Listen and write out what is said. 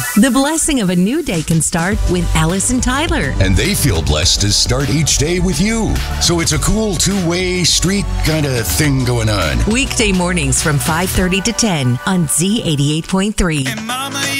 The blessing of a new day can start with Alice and Tyler. And they feel blessed to start each day with you. So it's a cool two-way street kind of thing going on. Weekday mornings from 5:30 to 10 on Z88.3. And Mama,